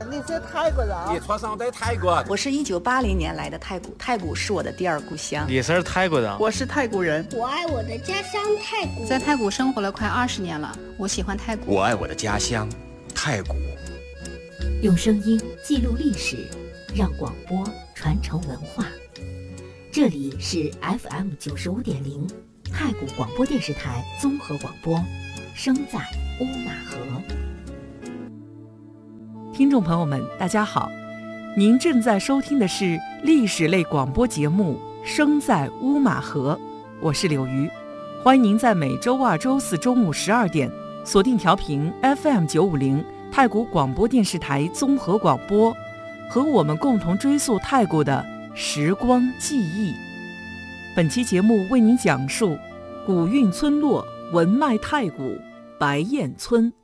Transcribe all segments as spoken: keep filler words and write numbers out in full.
你是泰国人？ 你出生在泰国？ 我是一九八零年来的太谷，太谷是我的第二故乡。 你是泰国人？ 我是泰国人。 我爱我的家乡泰国， 在泰国生活了快二十年了，我喜欢泰国。 我爱我的家乡泰国。 用声音记录历史，让广播传承文化。这里是 F M 九十五点零，太谷广播电视台综合广播，声在乌马河。 听众朋友们，大家好，您正在收听的是历史类广播节目《声在乌马河》，我是柳鱼，欢迎您在每周二、周四中午十二点锁定调频 F M 九五零太谷广播电视台综合广播，和我们共同追溯泰国的时光记忆。本期节目为您讲述古韵村落文脉太谷白燕村。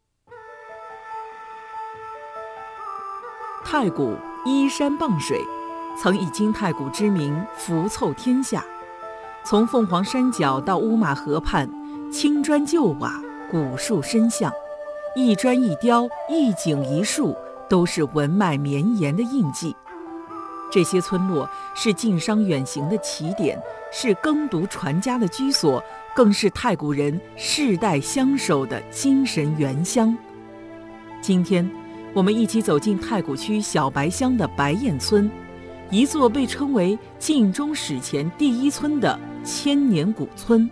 太谷依山傍水，曾以金太谷之名浮凑天下。从凤凰山脚到乌马河畔，青砖旧瓦，古树深巷，一砖一雕，一景一树，都是文脉绵延的印记。这些村落是晋商远行的起点，是耕读传家的居所，更是太谷人世代相守的精神原乡。今天我们一起走进太谷区小白乡的白燕村，一座被称为晋中史前第一村的千年古村。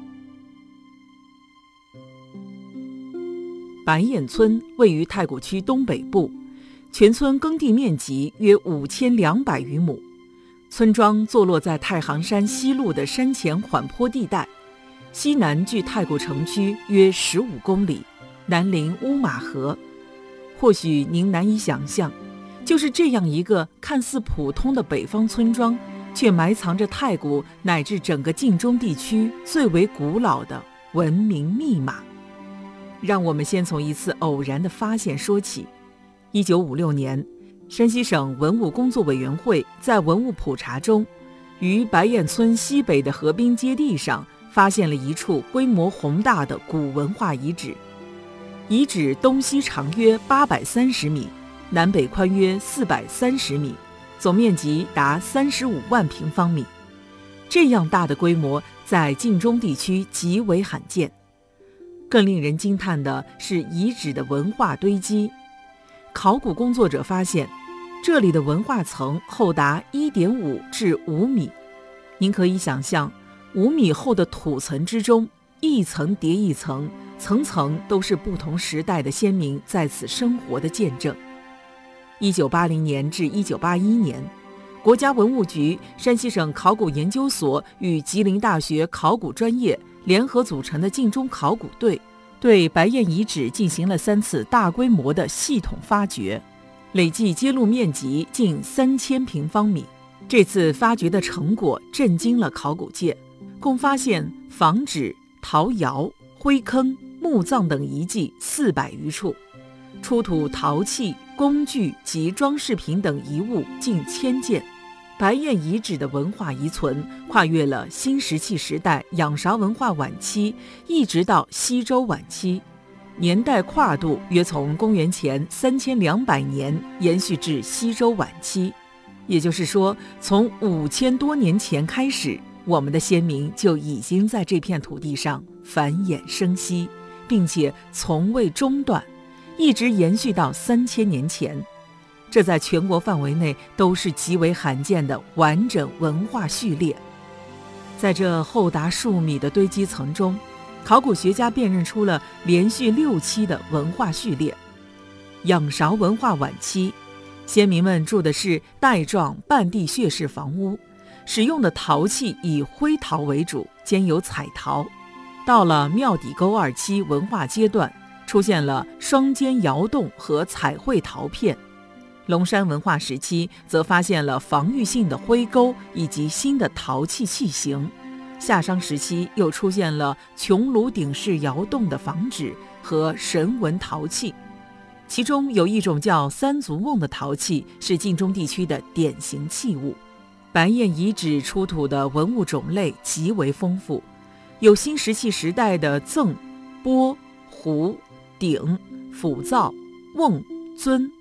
白燕村位于太谷区东北部，全村耕地面积约五千两百余亩，村庄坐落在太行山西麓的山前缓坡地带，西南距太谷城区约十五公里，南临乌马河。或许您难以想象，就是这样一个看似普通的北方村庄，却埋藏着太谷乃至整个晋中地区最为古老的文明密码。让我们先从一次偶然的发现说起。一九五六年，山西省文物工作委员会在文物普查中，于白燕村西北的河滨阶地上发现了一处规模宏大的古文化遗址。遗址东西长约八百三十米，南北宽约四百三十米，总面积达三十五万平方米。这样大的规模在晋中地区极为罕见。更令人惊叹的是遗址的文化堆积。考古工作者发现，这里的文化层厚达 一点五至五米。您可以想象，五米厚的土层之中，一层叠一层，层层都是不同时代的先民在此生活的见证。一九八零年至一九八一年，国家文物局、山西省考古研究所与吉林大学考古专业联合组成的晋中考古队，对白燕遗址进行了三次大规模的系统发掘，累计揭露面积近三千平方米。这次发掘的成果震惊了考古界，共发现房址、陶窑、灰坑、墓葬等遗迹四百余处，出土陶器、工具及装饰品等遗物近千件。白燕遗址的文化遗存跨越了新石器时代仰韶文化晚期，一直到西周晚期，年代跨度约从公元前三千两百年延续至西周晚期。也就是说，从五千多年前开始，我们的先民就已经在这片土地上繁衍生息，并且从未中断，一直延续到三千年前。这在全国范围内都是极为罕见的完整文化序列。在这厚达数米的堆积层中，考古学家辨认出了连续六期的文化序列。仰韶文化晚期，先民们住的是带状半地穴式房屋，使用的陶器以灰陶为主，兼有彩陶。到了庙底沟二期文化阶段，出现了双间窑洞和彩绘陶片。龙山文化时期则发现了防御性的灰沟以及新的陶器器型。夏商时期又出现了穹庐顶式窑洞的房址和神纹陶器，其中有一种叫三足瓮的陶器是晋中地区的典型器物。白燕遗址出土的文物种类极为丰富，有新石器时代的甑、钵、壶、鼎、釜灶、瓮、尊，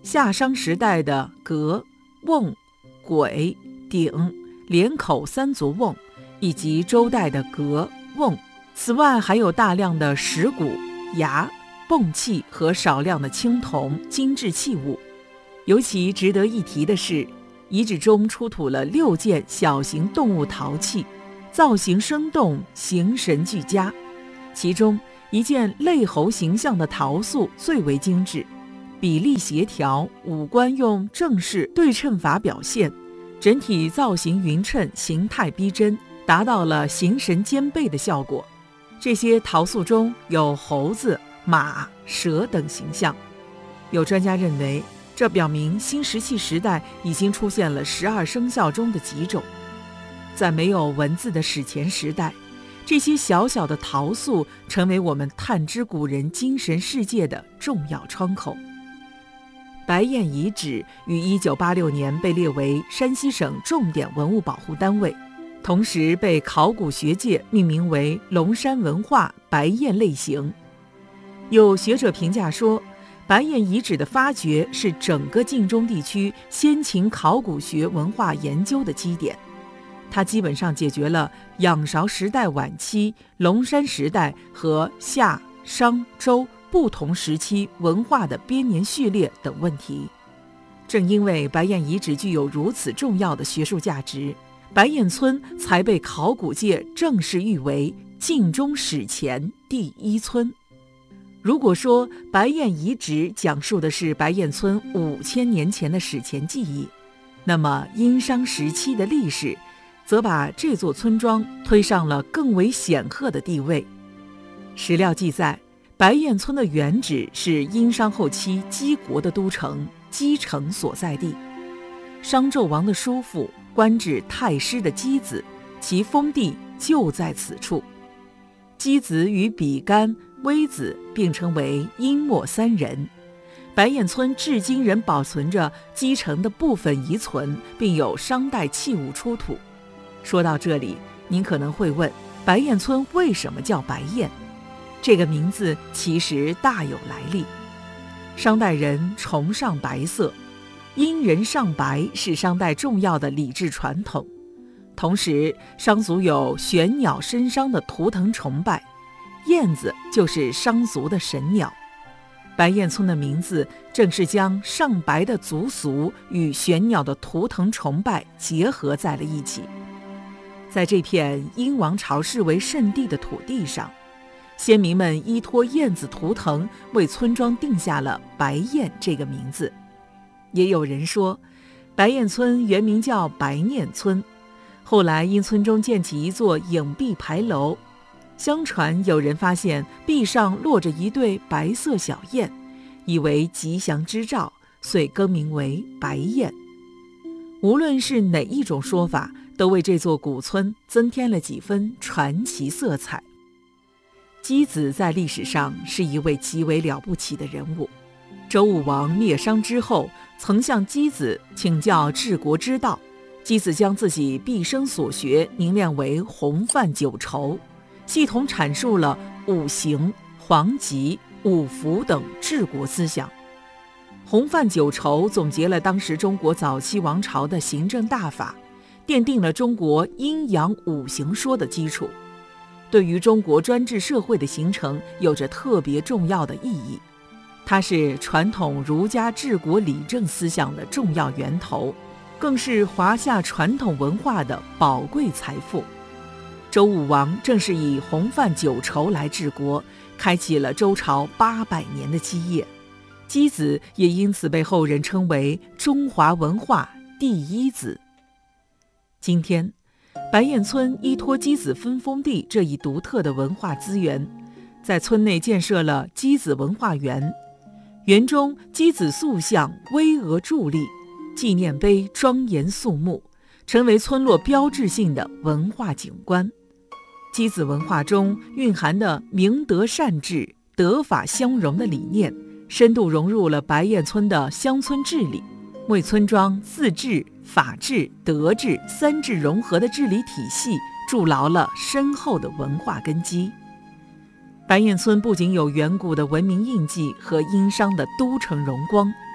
夏商时代的革、瓮、簋、鼎、连口三足瓮，以及周代的革、瓮。此外还有大量的石鼓、牙、泵器和少量的青铜精致器物。尤其值得一提的是，遗址中出土了六件小型动物陶器，造型生动，形神俱佳。其中一件类猴形象的陶塑最为精致，比例协调，五官用正式对称法表现，整体造型匀称，形态逼真，达到了形神兼备的效果。这些陶塑中有猴子、马、蛇等形象。有专家认为，这表明新石器时代已经出现了十二生肖中的几种。在没有文字的史前时代，这些小小的陶塑成为我们探知古人精神世界的重要窗口。白堰遗址于一九八六年被列为山西省重点文物保护单位，同时被考古学界命名为龙山文化白堰类型。有学者评价说，白堰遗址的发掘是整个晋中地区先秦考古学文化研究的基点，它基本上解决了仰韶时代晚期、龙山时代和夏、商、周不同时期文化的编年序列等问题。正因为白堰遗址具有如此重要的学术价值，白堰村才被考古界正式誉为晋中史前第一村。如果说白堰遗址讲述的是白堰村五千年前的史前记忆，那么殷商时期的历史则把这座村庄推上了更为显赫的地位。史料记载，白堰村的原址是殷商后期姬国的都城姬城所在地，商纣王的叔父官至太师的姬子，其封地就在此处。姬子与比干、微子并称为殷末三人。白堰村至今仍保存着姬城的部分遗存，并有商代器物出土。说到这里，您可能会问，白堰村为什么叫白堰？这个名字其实大有来历。商代人崇尚白色，殷人上白是商代重要的礼制传统。同时，商族有玄鸟申商的图腾崇拜，燕子就是商族的神鸟。白堰村的名字正是将上白的族俗与玄鸟的图腾崇拜结合在了一起。在这片殷王朝视为圣地的土地上，先民们依托燕子图腾为村庄定下了白堰这个名字。也有人说，白堰村原名叫白念村，后来因村中建起一座影壁牌楼，相传有人发现壁上落着一对白色小雁，以为吉祥之兆，遂更名为白堰。无论是哪一种说法，都为这座古村增添了几分传奇色彩。姬子在历史上是一位极为了不起的人物。周武王灭商之后，曾向姬子请教治国之道，姬子将自己毕生所学凝练为洪范九畴，系统阐述了五行、黄吉、五福等治国思想。洪范九畴总结了当时中国早期王朝的行政大法，奠定了中国阴阳五行说的基础，对于中国专制社会的形成有着特别重要的意义。它是传统儒家治国理政思想的重要源头，更是华夏传统文化的宝贵财富。周武王正是以洪范九畴来治国，开启了周朝八百年的基业。姬子也因此被后人称为中华文化第一子。今天，白堰村依托姬子分封地这一独特的文化资源，在村内建设了姬子文化园。园中姬子塑像巍峨伫立，纪念碑庄严肃穆，成为村落标志性的文化景观。姬子文化中蕴含的明德善治、德法相融的理念，深度融入了白堰村的乡村治理，为村庄自治、法治、德治三治融合的治理体系筑牢了深厚的文化根基。白堰村不仅有远古的文明印记和殷商的都城荣光，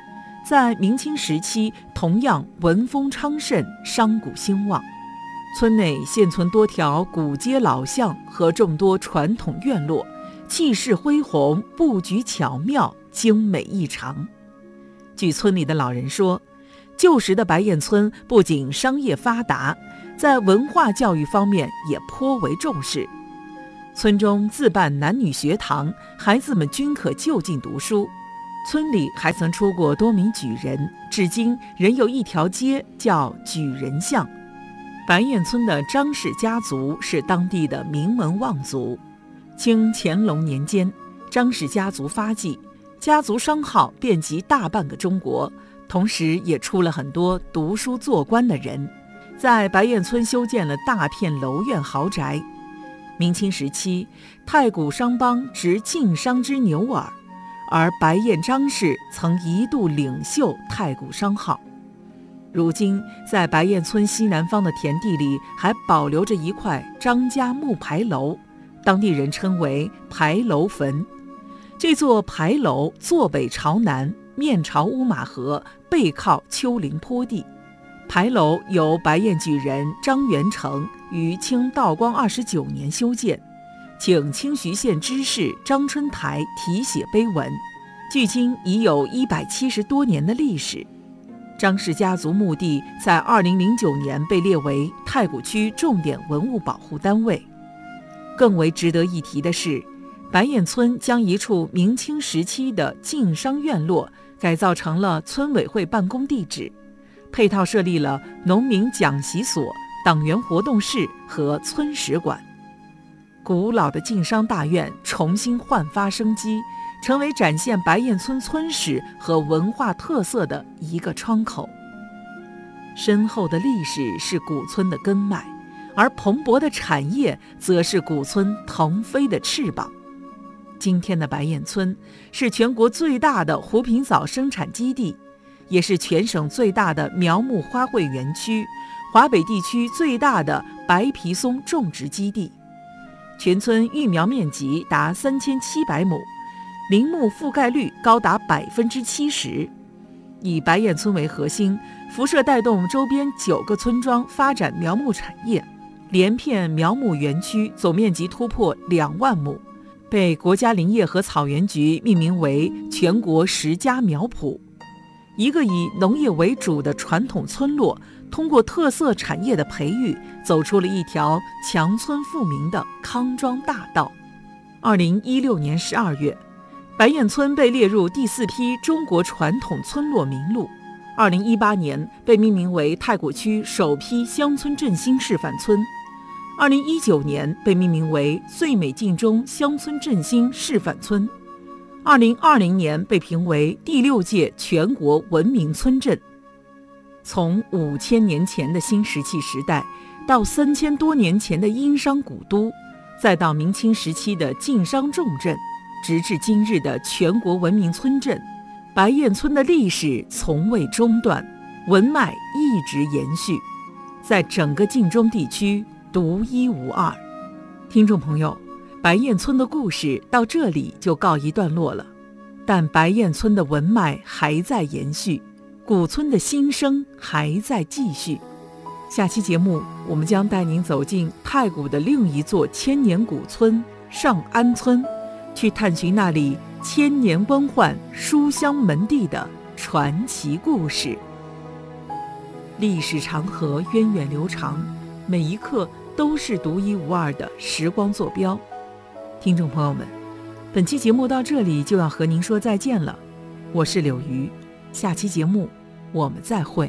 在明清时期同样文风昌盛，商贾兴旺。村内现存多条古街老巷和众多传统院落，气势恢宏，布局巧妙，精美异常。据村里的老人说，旧时的白燕村不仅商业发达，在文化教育方面也颇为重视。村中自办男女学堂，孩子们均可就近读书。村里还曾出过多名举人，至今仍有一条街叫举人巷。白燕村的张氏家族是当地的名门望族。清乾隆年间，张氏家族发迹，家族商号遍及大半个中国，同时也出了很多读书做官的人，在白燕村修建了大片楼院豪宅。明清时期，太谷商帮执晋商之牛耳，而白燕张氏曾一度领袖太谷商号。如今在白燕村西南方的田地里还保留着一块张家木牌楼，当地人称为牌楼坟。这座牌楼坐北朝南，面朝乌马河，背靠丘陵坡地。牌楼由白燕举人张元成于清道光二十九年修建，请清徐县知事张春台题写碑文，距今已有一百七十多年的历史。张氏家族墓地在二零零九年被列为太谷区重点文物保护单位。更为值得一提的是，白燕村将一处明清时期的晋商院落改造成了村委会办公地址，配套设立了农民讲习所、党员活动室和村史馆。古老的晋商大院重新焕发生机，成为展现白燕村村史和文化特色的一个窗口。深厚的历史是古村的根脉，而蓬勃的产业则是古村腾飞的翅膀。今天的白燕村是全国最大的湖品藻生产基地，也是全省最大的苗木花卉园区，华北地区最大的白皮松种植基地。全村育苗面积达三千七百亩，林木覆盖率高达百分之七十。以白燕村为核心，辐射带动周边九个村庄发展苗木产业，连片苗木园区总面积突破两万亩，被国家林业和草原局命名为全国十佳苗圃。一个以农业为主的传统村落，通过特色产业的培育，走出了一条强村富民的康庄大道。二零一六年十二月，白燕村被列入第四批中国传统村落名录。二零一八年被命名为太谷区首批乡村振兴示范村。二零一九年被命名为最美晋中乡村振兴示范村。二零二零年被评为第六届全国文明村镇。从五千年前的新石器时代，到三千多年前的殷商古都，再到明清时期的晋商重镇，直至今日的全国文明村镇，白燕村的历史从未中断，文脉一直延续，在整个晋中地区独一无二。听众朋友，白燕村的故事到这里就告一段落了，但白燕村的文脉还在延续，古村的新生还在继续。下期节目我们将带您走进太谷的另一座千年古村上安村，去探寻那里千年崩换书香门第的传奇故事。历史长河源远流长，每一刻都是独一无二的时光坐标。听众朋友们，本期节目到这里就要和您说再见了，我是柳鱼，下期节目我们再会。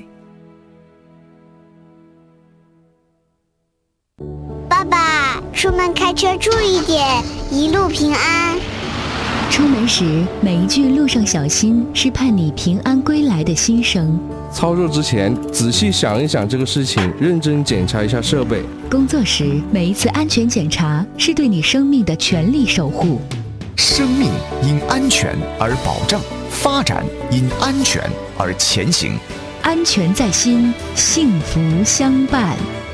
爸爸，出门开车注意点，一路平安。 出门时每一句路上小心是盼你平安归来的心声。 操作之前仔细想一想这个事情，认真检查一下设备。 工作时每一次安全检查是对你生命的全力守护。 生命因安全而保障，发展因安全而前行。 安全在心，幸福相伴。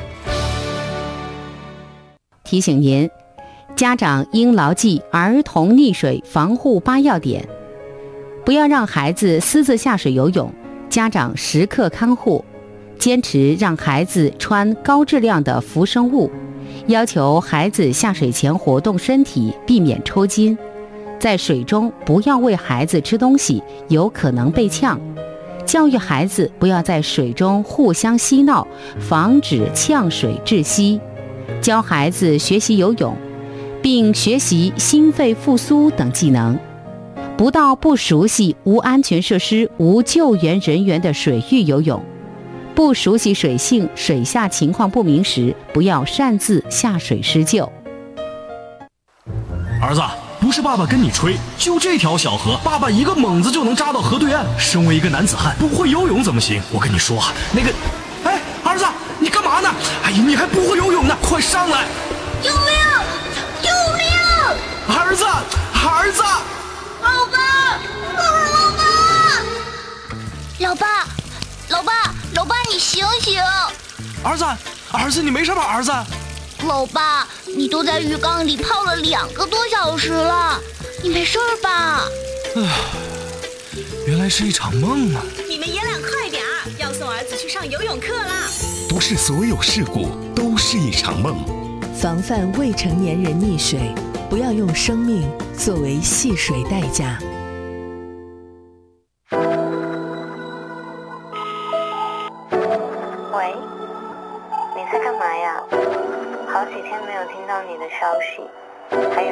提醒您，家长应牢记儿童溺水防护八要点： 不要让孩子私自下水游泳，家长时刻看护，坚持让孩子穿高质量的浮生物，要求孩子下水前活动身体，避免抽筋。在水中不要喂孩子吃东西，有可能被呛。教育孩子不要在水中互相嬉闹，防止呛水窒息。教孩子学习游泳，并学习心肺复苏等技能。不到不熟悉、无安全设施、无救援人员的水域游泳。不熟悉水性、水下情况不明时，不要擅自下水施救。 儿子，不是爸爸跟你吹，就这条小河，爸爸一个猛子就能扎到河对岸。身为一个男子汉，不会游泳怎么行？我跟你说，那个，哎，儿子，你干嘛呢？哎呀，你还不会游泳呢，快上来！ 救命！救命！ 儿子，儿子！ 老爸，老爸，老爸，老爸，老爸，你醒醒！ 儿子，儿子，你没事吧？儿子， 老爸，你都在浴缸里泡了两个多小时了，你没事吧？ 唉，原来是一场梦啊！ 你们爷俩快点儿，要送儿子去上游泳课啦！ 不是所有事故都是一场梦。 防范未成年人溺水，不要用生命作为戏水代价。 喂，你在干嘛呀？好几天没有听到你的消息，还以